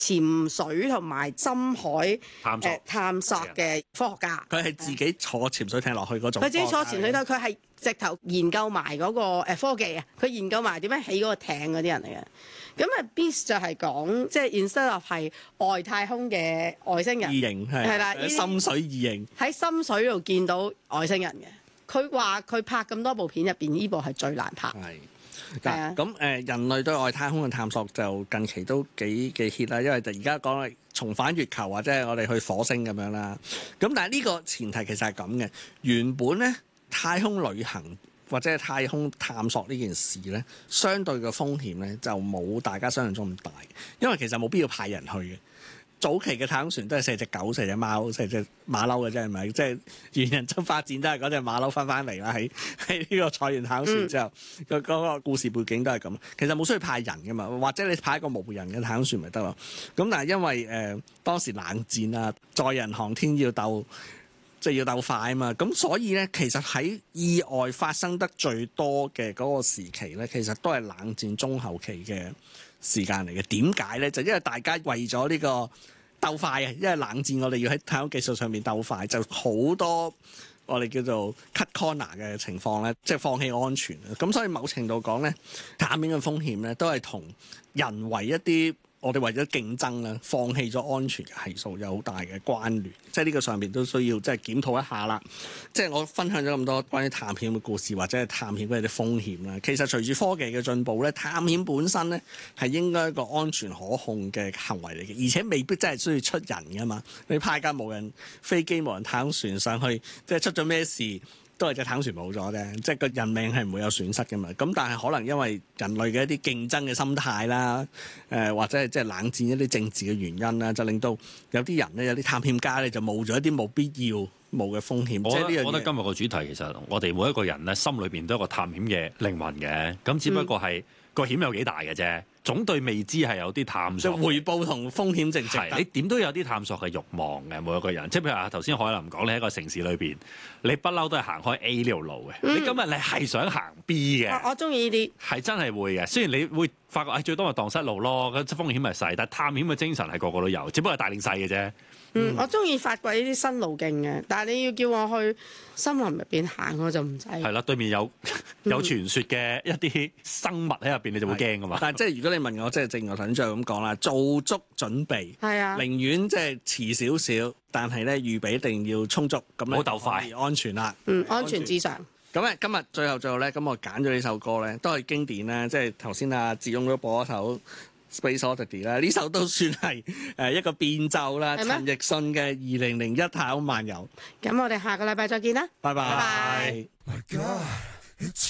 潛水同埋深海探索嘅科學家。 佢係自己坐潛水艇落去嗰種。 佢自己坐潛水艇，佢係直頭研究埋嗰個科技啊！佢研究埋點樣起嗰個艇嗰啲人嚟嘅。咁啊 ，Beast 就係講即係 instead of 係外太空嘅外星人異形係啦，深水異形喺深水度見到外星人嘅。佢話佢拍咁多部片入邊，呢部係最難拍。係咁人類對外太空嘅探索就近期都幾 hit 啦，因為就而家講係重返月球或者係我哋去火星咁樣啦。咁但係呢個前提其實係咁嘅，原本咧太空旅行或者係太空探索呢件事咧，相對嘅風險咧就冇大家想象中咁大，因為其實冇必要派人去嘅。早期嘅太空船都係4隻狗、4隻貓、4隻馬騮嘅啫，係咪？即係猿人執發展都係嗰隻馬騮翻嚟啦，喺呢個載完太空船之後，嗰個故事背景都係咁。其實冇需要派人噶嘛，或者你派一個無人嘅太空船咪得咯。咁但係因為當時冷戰啊，載人航天要鬥快啊嘛，咁所以咧其實喺意外發生得最多嘅嗰個時期咧，其實都係冷戰中後期嘅時間嚟嘅。點解咧？就因為大家為咗呢個鬥快啊，因為冷戰我哋要喺太空技術上面鬥快，就好多我哋叫做 cut corner 嘅情況咧，即係放棄安全。咁所以某程度講咧，探險嘅風險咧都係同人為一啲我哋為咗競爭啦，放棄咗安全嘅係數有好大嘅關聯。即係呢個上面都需要即係檢討一下啦。即係我分享咗咁多關於探險嘅故事或者係探險嗰啲風險啦。其實隨住科技嘅進步咧，探險本身咧係應該一個安全可控嘅行為嚟嘅，而且未必真係需要出人噶嘛。你派架無人飛機、無人太空船上去，即係出咗咩事，都係隻太空船冇咗啫，即係個人命係唔會有損失嘅嘛。咁但係可能因為人類嘅一啲競爭嘅心態啦，或者係即係冷戰一啲政治嘅原因啦，就令到有啲人咧，有啲探險家咧就冒咗一啲冇必要冒嘅風險。 我覺得今日個主題其實我哋每一個人咧心裏邊都有一個探險嘅靈魂嘅，咁只不過係個險有幾大嘅啫。總對未知係有啲探索， 回報同風險值唔值得？ 你點都有啲探索嘅慾望嘅，每一個人。即係譬如話頭先海林講，你喺個城市裏邊，你不嬲都係行開 A 呢條路嘅。你今日你係想行 B 嘅。 我中意呢啲。係真係會嘅，雖然你會發覺最多咪蕩失路咯，咁風險咪細，但係探險嘅精神係個個都有，只不過係大定細嘅啫。 我中意發掘呢啲新路徑嘅，但係你要叫我去森林入邊行，我就唔使。 係啦，對面有傳說嘅一啲生物喺入邊，你就會驚噶嘛。 但係即係如果你問我，即係正如我頭先再咁講啦，做足準備， 係啊， 寧願即係遲少少，但係咧預備一定要充足，咁樣好鬥快， 安全啦。 安全至上。 咁咧，今日最後咧，咁我揀咗呢首歌咧，都係經典啦。即係頭先阿志勇都播一首 Space Oddity 啦，呢首都算係一個變奏啦。陳奕迅嘅2001太空漫遊。 咁我哋下個禮拜再見啦， 拜拜。